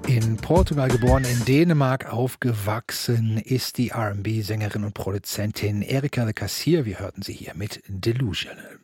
In Portugal geboren, in Dänemark aufgewachsen, ist die R&B-Sängerin und Produzentin Erika de Cassier. Wir hörten sie hier mit Delusional.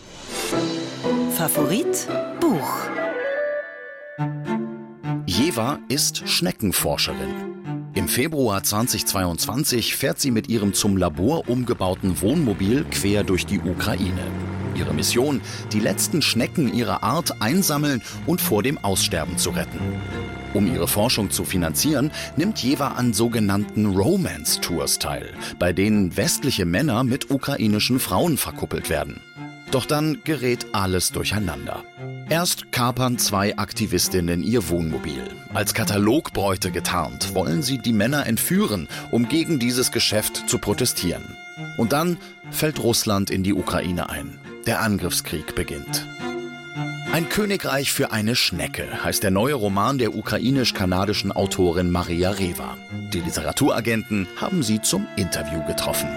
Favorit Buch. Jewa ist Schneckenforscherin. Im Februar 2022 fährt sie mit ihrem zum Labor umgebauten Wohnmobil quer durch die Ukraine. Ihre Mission: die letzten Schnecken ihrer Art einsammeln und vor dem Aussterben zu retten. Um ihre Forschung zu finanzieren, nimmt Jewa an sogenannten Romance-Tours teil, bei denen westliche Männer mit ukrainischen Frauen verkuppelt werden. Doch dann gerät alles durcheinander. Erst kapern zwei Aktivistinnen ihr Wohnmobil. Als Katalogbräute getarnt wollen sie die Männer entführen, um gegen dieses Geschäft zu protestieren. Und dann fällt Russland in die Ukraine ein. Der Angriffskrieg beginnt. Ein Königreich für eine Schnecke heißt der neue Roman der ukrainisch-kanadischen Autorin Maria Rewa. Die Literaturagenten haben sie zum Interview getroffen.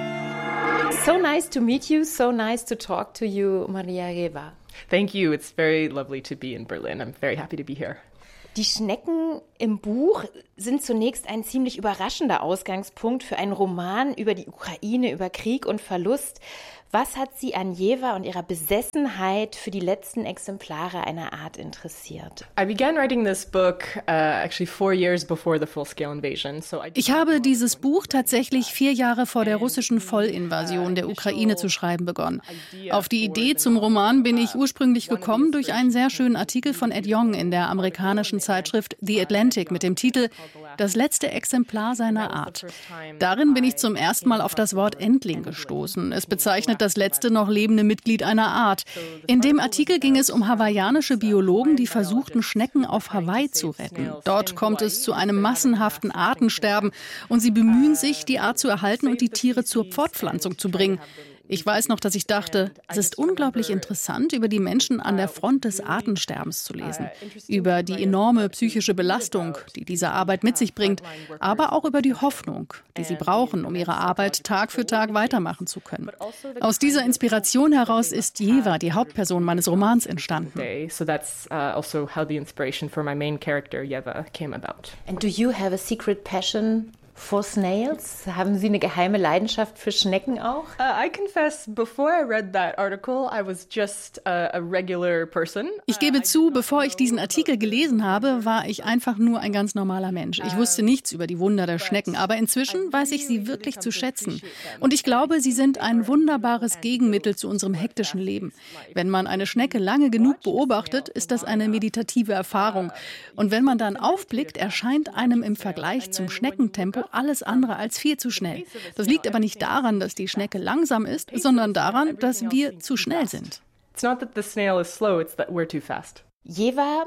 So nice to meet you, so nice to talk to you, Maria Rewa. Thank you. It's very lovely to be in Berlin. I'm very happy to be here. Die Schnecken im Buch sind zunächst ein ziemlich überraschender Ausgangspunkt für einen Roman über die Ukraine, über Krieg und Verlust. Was hat Sie an Jewa und ihrer Besessenheit für die letzten Exemplare einer Art interessiert? I began writing this book actually 4 years before the full-scale invasion. Ich habe dieses Buch tatsächlich 4 Jahre vor der russischen Vollinvasion der Ukraine zu schreiben begonnen. Auf die Idee zum Roman bin ich ursprünglich gekommen durch einen sehr schönen Artikel von Ed Yong in der amerikanischen Zeitschrift The Atlantic mit dem Titel »Das letzte Exemplar seiner Art«. Darin bin ich zum ersten Mal auf das Wort Endling gestoßen. Es bezeichnet das letzte noch lebende Mitglied einer Art. In dem Artikel ging es um hawaiianische Biologen, die versuchten, Schnecken auf Hawaii zu retten. Dort kommt es zu einem massenhaften Artensterben und sie bemühen sich, die Art zu erhalten und die Tiere zur Fortpflanzung zu bringen. Ich weiß noch, dass ich dachte, es ist unglaublich interessant, über die Menschen an der Front des Artensterbens zu lesen, über die enorme psychische Belastung, die diese Arbeit mit sich bringt, aber auch über die Hoffnung, die sie brauchen, um ihre Arbeit Tag für Tag weitermachen zu können. Aus dieser Inspiration heraus ist Jewa, die Hauptperson meines Romans, entstanden. So that's also how the inspiration for my main character Jewa came about. And do you have a secret passion for snails? Haben Sie eine geheime Leidenschaft für Schnecken auch? I confess, before I read that article, I was just a regular person. Ich gebe zu, bevor ich diesen Artikel gelesen habe, war ich einfach nur ein ganz normaler Mensch. Ich wusste nichts über die Wunder der Schnecken, aber inzwischen weiß ich sie wirklich zu schätzen. Und ich glaube, sie sind ein wunderbares Gegenmittel zu unserem hektischen Leben. Wenn man eine Schnecke lange genug beobachtet, ist das eine meditative Erfahrung. Und wenn man dann aufblickt, erscheint einem im Vergleich zum Schneckentempo alles andere als viel zu schnell. Das liegt aber nicht daran, dass die Schnecke langsam ist, sondern daran, dass wir zu schnell sind. It's not that the snail is slow, it's that we're too fast. Jewa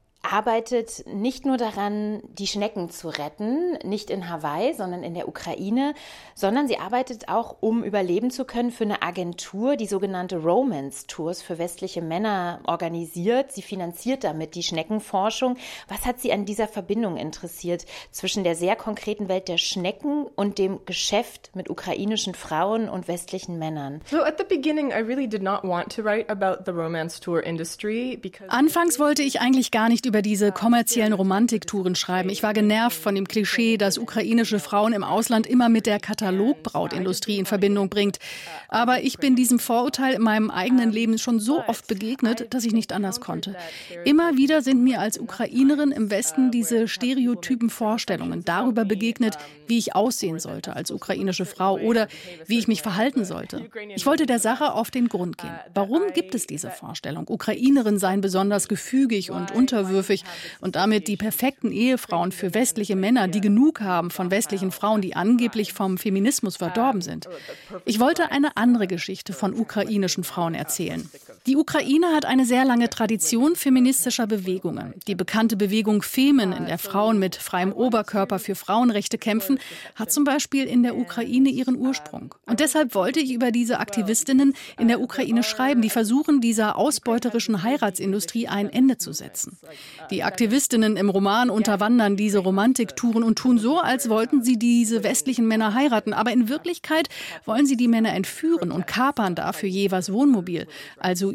arbeitet nicht nur daran, die Schnecken zu retten, nicht in Hawaii, sondern in der Ukraine, sondern sie arbeitet auch, um überleben zu können, für eine Agentur, die sogenannte Romance-Tours für westliche Männer organisiert. Sie finanziert damit die Schneckenforschung. Was hat Sie an dieser Verbindung interessiert zwischen der sehr konkreten Welt der Schnecken und dem Geschäft mit ukrainischen Frauen und westlichen Männern? So at the beginning, I really did not want to write about the romance tour industry because Anfangs wollte ich eigentlich gar nicht über diese kommerziellen Romantiktouren schreiben. Ich war genervt von dem Klischee, das ukrainische Frauen im Ausland immer mit der Katalogbrautindustrie in Verbindung bringt. Aber ich bin diesem Vorurteil in meinem eigenen Leben schon so oft begegnet, dass ich nicht anders konnte. Immer wieder sind mir als Ukrainerin im Westen diese stereotypen Vorstellungen darüber begegnet, wie ich aussehen sollte als ukrainische Frau oder wie ich mich verhalten sollte. Ich wollte der Sache auf den Grund gehen. Warum gibt es diese Vorstellung? Ukrainerinnen seien besonders gefügig und unterwürfig und damit die perfekten Ehefrauen für westliche Männer, die genug haben von westlichen Frauen, die angeblich vom Feminismus verdorben sind. Ich wollte eine andere Geschichte von ukrainischen Frauen erzählen. Die Ukraine hat eine sehr lange Tradition feministischer Bewegungen. Die bekannte Bewegung Femen, in der Frauen mit freiem Oberkörper für Frauenrechte kämpfen, hat zum Beispiel in der Ukraine ihren Ursprung. Und deshalb wollte ich über diese Aktivistinnen in der Ukraine schreiben, die versuchen, dieser ausbeuterischen Heiratsindustrie ein Ende zu setzen. Die Aktivistinnen im Roman unterwandern diese Romantiktouren und tun so, als wollten sie diese westlichen Männer heiraten. Aber in Wirklichkeit wollen sie die Männer entführen und kapern dafür Jewas Wohnmobil, also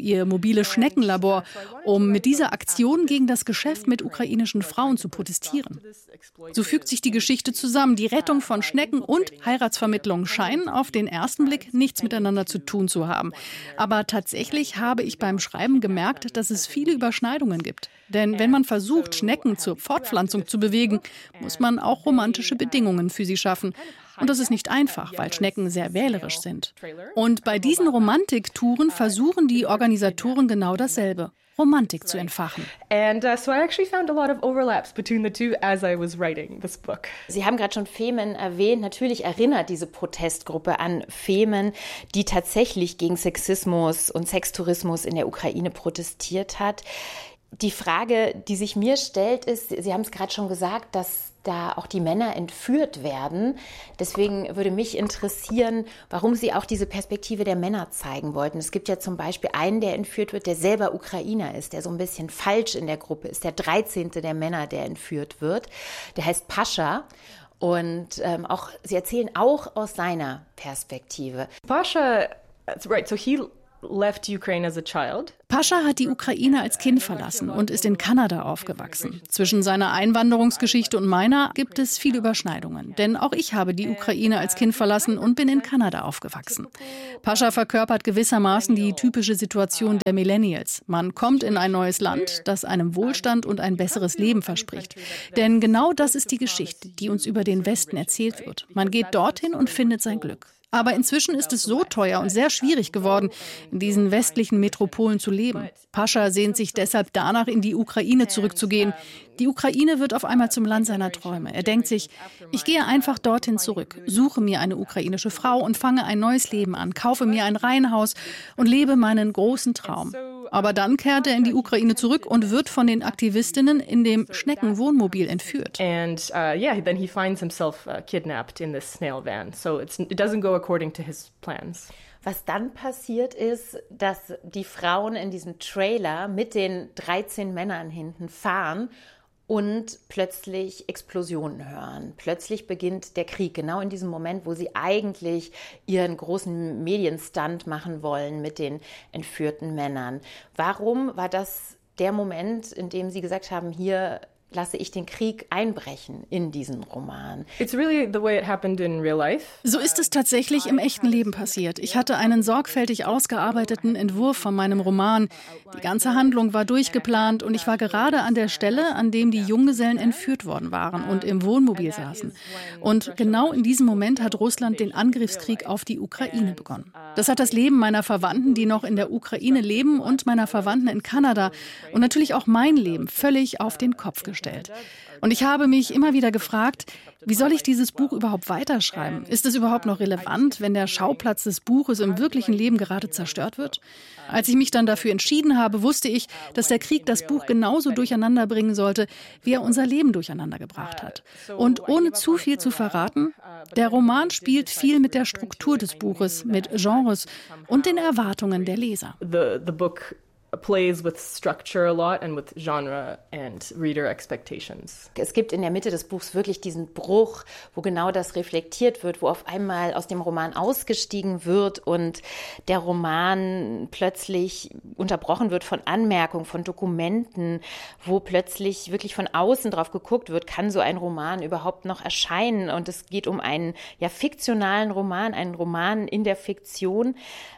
ihr mobiles Schneckenlabor, um mit dieser Aktion gegen das Geschäft mit ukrainischen Frauen zu protestieren. So fügt sich die Geschichte zusammen. Die Rettung von Schnecken und Heiratsvermittlung scheinen auf den ersten Blick nichts miteinander zu tun zu haben. Aber tatsächlich habe ich beim Schreiben gemerkt, dass es viele Überschneidungen gibt. Denn wenn man versucht, Schnecken zur Fortpflanzung zu bewegen, muss man auch romantische Bedingungen für sie schaffen. Und das ist nicht einfach, weil Schnecken sehr wählerisch sind. Und bei diesen Romantiktouren versuchen die Organisatoren genau dasselbe: Romantik zu entfachen. And so I actually found a lot of overlaps between the two as I was writing this book. Sie haben gerade schon Femen erwähnt. Natürlich erinnert diese Protestgruppe an Femen, die tatsächlich gegen Sexismus und Sextourismus in der Ukraine protestiert hat. Die Frage, die sich mir stellt, ist, Sie haben es gerade schon gesagt, dass da auch die Männer entführt werden. Deswegen würde mich interessieren, warum Sie auch diese Perspektive der Männer zeigen wollten. Es gibt ja zum Beispiel einen, der entführt wird, der selber Ukrainer ist, der so ein bisschen falsch in der Gruppe ist, der 13. der Männer, der entführt wird. Der heißt Pascha. Und auch Sie erzählen auch aus seiner Perspektive. Pascha, right, so he left Ukraine as a child. Pascha hat die Ukraine als Kind verlassen und ist in Kanada aufgewachsen. Zwischen seiner Einwanderungsgeschichte und meiner gibt es viele Überschneidungen. Denn auch ich habe die Ukraine als Kind verlassen und bin in Kanada aufgewachsen. Pascha verkörpert gewissermaßen die typische Situation der Millennials. Man kommt in ein neues Land, das einem Wohlstand und ein besseres Leben verspricht. Denn genau das ist die Geschichte, die uns über den Westen erzählt wird. Man geht dorthin und findet sein Glück. Aber inzwischen ist es so teuer und sehr schwierig geworden, in diesen westlichen Metropolen zu leben. Pascha sehnt sich deshalb danach, in die Ukraine zurückzugehen. Die Ukraine wird auf einmal zum Land seiner Träume. Er denkt sich, ich gehe einfach dorthin zurück, suche mir eine ukrainische Frau und fange ein neues Leben an, kaufe mir ein Reihenhaus und lebe meinen großen Traum. Aber dann kehrt er in die Ukraine zurück und wird von den Aktivistinnen in dem Schneckenwohnmobil entführt. And then he finds himself kidnapped in this snail van. So it doesn't go according to his plans. Was dann passiert ist, dass die Frauen in diesem Trailer mit den 13 Männern hinten fahren und plötzlich Explosionen hören. Plötzlich beginnt der Krieg, genau in diesem Moment, wo sie eigentlich ihren großen Medienstunt machen wollen mit den entführten Männern. Warum war das der Moment, in dem Sie gesagt haben, hier lasse ich den Krieg einbrechen in diesen Roman? It's really the way it happened in real life. So ist es tatsächlich im echten Leben passiert. Ich hatte einen sorgfältig ausgearbeiteten Entwurf von meinem Roman. Die ganze Handlung war durchgeplant und ich war gerade an der Stelle, an dem die Junggesellen entführt worden waren und im Wohnmobil saßen. Und genau in diesem Moment hat Russland den Angriffskrieg auf die Ukraine begonnen. Das hat das Leben meiner Verwandten, die noch in der Ukraine leben, und meiner Verwandten in Kanada und natürlich auch mein Leben völlig auf den Kopf gestellt. Und ich habe mich immer wieder gefragt, wie soll ich dieses Buch überhaupt weiterschreiben? Ist es überhaupt noch relevant, wenn der Schauplatz des Buches im wirklichen Leben gerade zerstört wird? Als ich mich dann dafür entschieden habe, wusste ich, dass der Krieg das Buch genauso durcheinander bringen sollte, wie er unser Leben durcheinander gebracht hat. Und ohne zu viel zu verraten, der Roman spielt viel mit der Struktur des Buches, mit Genres und den Erwartungen der Leser. The book plays with structure a lot and with genre and reader expectations. Es gibt in der Mitte des Buchs wirklich diesen Bruch, wo genau das reflektiert wird, wo auf einmal aus dem Roman ausgestiegen wird und der Roman plötzlich unterbrochen wird von Anmerkungen, von Dokumenten, wo plötzlich wirklich von außen drauf geguckt wird, kann so ein Roman überhaupt noch erscheinen? Und es geht um einen fiktionalen Roman, einen Roman in der Fiktion.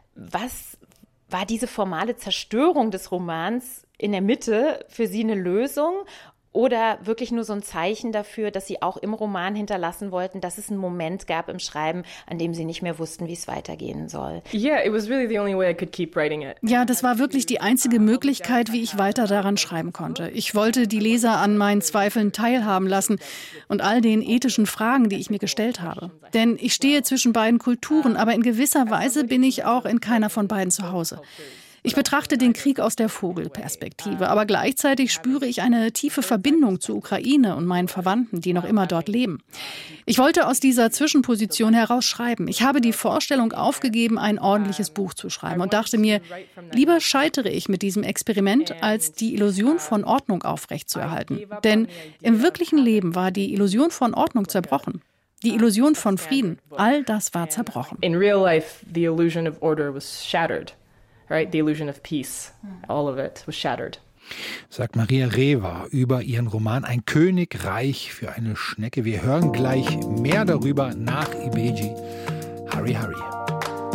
Was war diese formale Zerstörung des Romans in der Mitte für Sie eine Lösung oder wirklich nur so ein Zeichen dafür, dass Sie auch im Roman hinterlassen wollten, dass es einen Moment gab im Schreiben, an dem Sie nicht mehr wussten, wie es weitergehen soll? Yeah, it was really the only way I could keep writing it. Ja, das war wirklich die einzige Möglichkeit, wie ich weiter daran schreiben konnte. Ich wollte die Leser an meinen Zweifeln teilhaben lassen und all den ethischen Fragen, die ich mir gestellt habe. Denn ich stehe zwischen beiden Kulturen, aber in gewisser Weise bin ich auch in keiner von beiden zu Hause. Ich betrachte den Krieg aus der Vogelperspektive, aber gleichzeitig spüre ich eine tiefe Verbindung zur Ukraine und meinen Verwandten, die noch immer dort leben. Ich wollte aus dieser Zwischenposition heraus schreiben. Ich habe die Vorstellung aufgegeben, ein ordentliches Buch zu schreiben und dachte mir, lieber scheitere ich mit diesem Experiment, als die Illusion von Ordnung aufrechtzuerhalten. Denn im wirklichen Leben war die Illusion von Ordnung zerbrochen. Die Illusion von Frieden, all das war zerbrochen. In real life, the illusion of order was shattered. right? The illusion of peace, all of it was shattered. Sagt Maria Rewa über ihren Roman Ein Königreich für eine Schnecke. Wir hören gleich mehr darüber nach Ibeji. Hurry, hurry.